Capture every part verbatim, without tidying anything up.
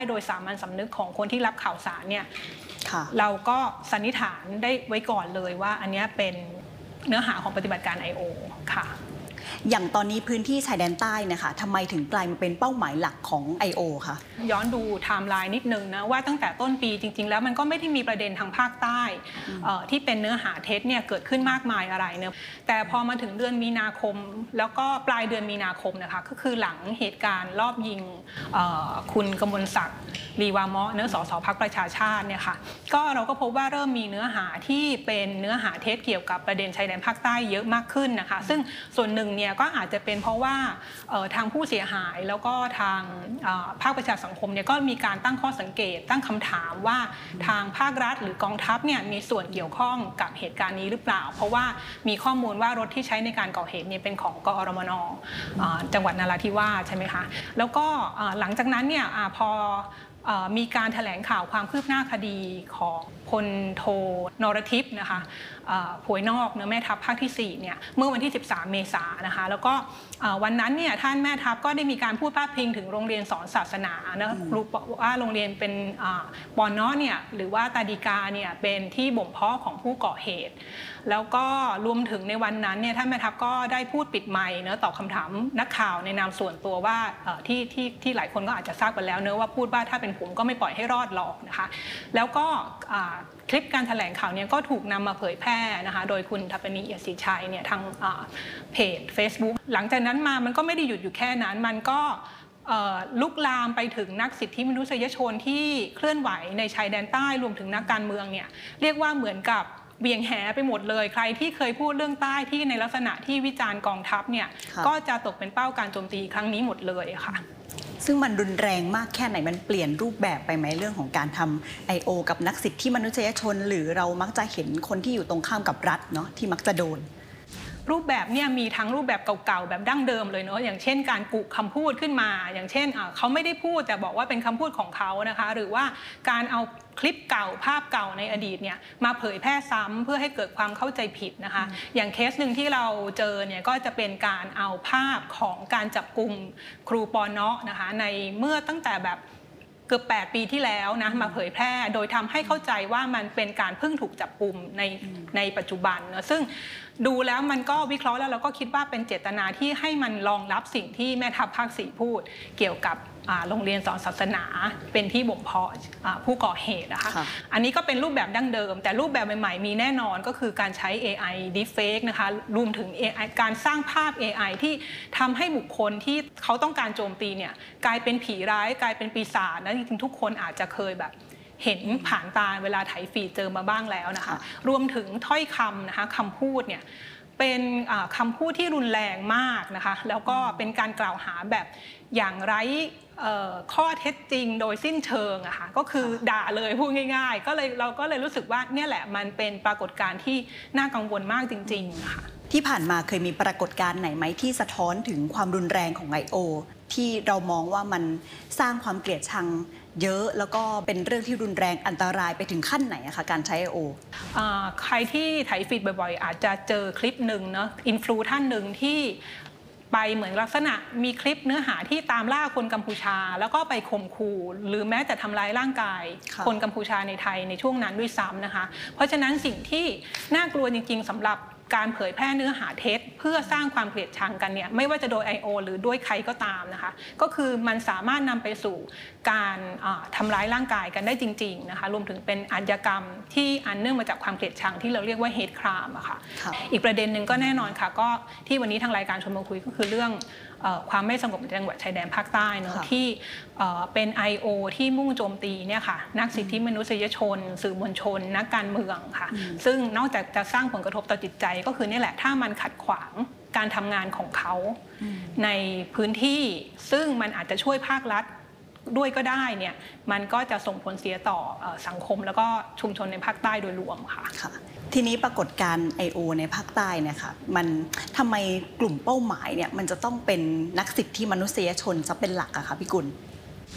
โดยสามัญสำนึกของคนที่รับข่าวสารเนี่ยเราก็สันนิษฐานได้ไว้ก่อนเลยว่าอันนี้เป็นเนื้อหาของปฏิบัติการ ไอ โอ ค่ะอย่างตอนนี้พื้นที่ชายแดนใต้เนี่ยค่ะทำไมถึงกลายมาเป็นเป้าหมายหลักของ ไอ โอ คะย้อนดูไทม์ไลน์นิดนึงนะว่าตั้งแต่ต้นปีจริงๆแล้วมันก็ไม่ได้มีประเด็นทางภาคใต้ที่เป็นเนื้อหาเท็จเนี่ยเกิดขึ้นมากมายอะไรเนะแต่พอมาถึงเดือนมีนาคมแล้วก็ปลายเดือนมีนาคมนะคะก็คือหลังเหตุการณ์รอบยิงคุณกมลศักดิ์ลีวามะเนื้อสสพรรคประชาชาติเนี่ยค่ะก็เราก็พบว่าเริ่มมีเนื้อหาที่เป็นเนื้อหาเท็จเกี่ยวกับประเด็นชายแดนภาคใต้เยอะมากขึ้นนะคะซึ่งส่วนหนึ่งเนี่ยก็อาจจะเป็นเพราะว่าทางผู้เสียหายแล้วก็ทางภาคประชาสังคมเนี่ยก็มีการตั้งข้อสังเกตตั้งคำถามว่าทางภาครัฐหรือกองทัพเนี่ยมีส่วนเกี่ยวข้องกับเหตุการณ์นี้หรือเปล่าเพราะว่ามีข้อมูลว่ารถที่ใช้ในการก่อเหตุเนี่ยเป็นของกอรมนจังหวัดนราธิวาสใช่ไหมคะแล้วก็หลังจากนั้นเนี่ยพอมีการแถลงข่าวความคืบหน้าคดีของพลโทนรทิพย์นะคะผวยนอกเนื้อแม่ทัพภาคที่สี่เนี่ยเมื่อวันที่สิบสามเมษายนนะคะแล้วก็วันนั้นเนี่ยท่านแม่ทัพก็ได้มีการพูดพาดพิงถึงโรงเรียนสอนศาสนานะรู้ว่าโรงเรียนเป็นปอนน้อเนี่ยหรือว่าตาดีกาเนี่ยเป็นที่บ่มเพาะของผู้ก่อเหตุแล้วก็รวมถึงในวันนั้นเนี่ยท่านแม่ทัพก็ได้พูดปิดไมค์เนะตอบคำถามนักข่าวในนามส่วนตัวว่าที่ที่ที่หลายคนก็อาจจะทราบกันแล้วเนะว่าพูดว่าถ้าเป็นผมก็ไม่ปล่อยให้รอดหรอกนะคะแล้วก็คลิปการแถลงข่าวเนี่ยก็ถูกนำมาเผยแพร่นะคะโดยคุณทัปนีเอียดศรีชัยเนี่ยทางเพจ Facebook หลังจากนั้นมามันก็ไม่ได้หยุดอยู่แค่นั้นมันก็ลุกลามไปถึงนักสิทธิมนุษยชนที่เคลื่อนไหวในชายแดนใต้รวมถึงนักการเมืองเนี่ยเรียกว่าเหมือนกับเบี่ยงแหไปหมดเลยใครที่เคยพูดเรื่องใต้ที่ในลักษณะที่วิจารณ์กองทัพเนี่ยก็จะตกเป็นเป้าการโจมตีครั้งนี้หมดเลยค่ะซึ่งมันรุนแรงมากแค่ไหนมันเปลี่ยนรูปแบบไปไหมเรื่องของการทำ ไอ โอ กับนักสิทธิมนุษยชนหรือเรามักจะเห็นคนที่อยู่ตรงข้ามกับรัฐเนาะที่มักจะโดนรูปแบบเนี่ยมีทั้งรูปแบบเก่าๆแบบดั้งเดิมเลยเนาะอย่างเช่นการกุคำพูดขึ้นมาอย่างเช่นเขาไม่ได้พูดแต่บอกว่าเป็นคำพูดของเขานะคะหรือว่าการเอาคลิปเก่าภาพเก่าในอดีตเนี่ยมาเผยแพร่ซ้ำเพื่อให้เกิดความเข้าใจผิดนะคะอย่างเคสหนึ่งที่เราเจอเนี่ยก็จะเป็นการเอาภาพของการจับกุมครูปอเนาะนะคะในเมื่อตั้งแต่แบบเกือบแปดปีที่แล้วนะมาเผยแพร่โดยทำให้เข้าใจว่ามันเป็นการเพิ่งถูกจับกุมในในปัจจุบันเนะซึ่งดูแล้วมันก็วิเคราะห์แล้วเราก็คิดว่าเป็นเจตนาที่ให้มันรองรับสิ่งที่แม่ทัพภาคสี่พูดเกี่ยวกับโรงเรียนสอนศาสนาเป็นที่บ่มเพาะผู้ก่อเหตุนะคะอันนี้ก็เป็นรูปแบบดั้งเดิมแต่รูปแบบใหม่ๆมีแน่นอนก็คือการใช้ เอ ไอ Deepfake นะคะรวมถึง เอ ไอ การสร้างภาพ เอ ไอ ที่ทำให้บุคคลที่เขาต้องการโจมตีเนี่ยกลายเป็นผีร้ายกลายเป็นปีศาจนะจริงๆทุกคนอาจจะเคยแบบเห็นผ่านตาเวลาไถฟีดเจอมาบ้างแล้วนะคะรวมถึงถ้อยคำนะคะคำพูดเนี่ยเป็นคำพูดที่รุนแรงมากนะคะแล้วก็เป็นการกล่าวหาแบบอย่างไร้ข้อเท็จจริงโดยสิ้นเชิงอะค่ะก็คือด่าเลยพูดง่ายๆก็เลยเราก็เลยรู้สึกว่าเนี่ยแหละมันเป็นปรากฏการณ์ที่น่ากังวลมากจริงๆค่ะที่ผ่านมาเคยมีปรากฏการณ์ไหนไหมที่สะท้อนถึงความรุนแรงของ ไอ โอ ที่เรามองว่ามันสร้างความเกลียดชังเยอะแล้วก็เป็นเรื่องที่รุนแรงอันตรายไปถึงขั้นไหนอะคะการใช้ ไอ โอใครที่ไถฟีดบ่อยๆอาจจะเจอคลิปหนึ่งเนาะอินฟลูท่านหนึ่งที่ไปเหมือนลักษณะมีคลิปเนื้อหาที่ตามล่าคนกัมพูชาแล้วก็ไปข่มขู่หรือแม้แต่ทำร้ายร่างกายคนกัมพูชาในไทยในช่วงนั้นด้วยซ้ำนะคะเพราะฉะนั้นสิ่งที่น่ากลัวจริงๆสำหรับการเผยแพร่เนื้อหาเท็จเพื่อสร้างความเกลียดชังกันเนี่ยไม่ว่าจะโดย ไอ โอ หรือด้วยใครก็ตามนะคะก็คือมันสามารถนำไปสู่การทำร้ายร่างกายกันได้จริงๆนะคะรวมถึงเป็นอาชญากรรมที่อันเนื่องมาจากความเกลียดชังที่เราเรียกว่า hate crime อะค่ะอีกประเด็นหนึ่งก็แน่นอนค่ะก็ที่วันนี้ทางรายการชวนมาคุยก็คือเรื่องความไม่สงบในจังหวัดชายแดนภาคใต้เนอะที่เป็น ไอ โอ ที่มุ่งโจมตีเนี่ยค่ะนักสิทธิมนุษยชนสื่อมวลชนนักการเมืองค่ะซึ่งนอกจากจะสร้างผลกระทบต่อจิตใจก็คือนี่แหละถ้ามันขัดขวางการทำงานของเขาในพื้นที่ซึ่งมันอาจจะช่วยภาครัฐด้วยก็ได้เนี่ยมันก็จะส่งผลเสียต่อสังคมแล้วก็ชุมชนในภาคใต้โดยรวมค่ะทีนี้ปรากฏการณ์ ไอ โอ ในภาคใต้เนี่ยค่ะมันทำไมกลุ่มเป้าหมายเนี่ยมันจะต้องเป็นนักสิทธิมนุษยชนซะเป็นหลักอะคะพี่กุล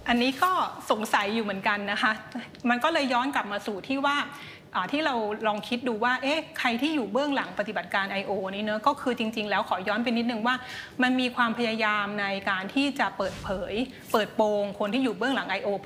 อันนี้ก็สงสัยอยู่เหมือนกันนะคะมันก็เลยย้อนกลับมาสู่ที่ว่าที่เราลองคิดดูว่าเอ๊ะใครที่อยู่เบื้องหลังปฏิบัติการ ไอ โอ นี้เนอะก็คือจริงๆแล้วขอย้อนไปนิดนึงว่ามันมีความพยายามในการที่จะเปิดเผยเปิดโปงคนที่อยู่เบื้องหลัง ไอ โอ